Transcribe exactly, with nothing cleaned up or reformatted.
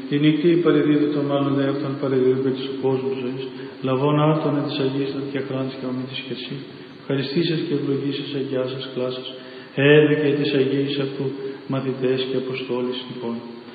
Η νυχτή παρεδίδου των μάλλον δε αυτών παρεδίδου περί του κόσμου ζωής, λαβών αυτών εν της Αγίας Διαχράντης και ομήτης και εσύ, ευχαριστήσας και ευλογήσας αγιάσας κλάσας, έδε και της Αγίας αυτού μαθητές και αποστόλης λοιπόν.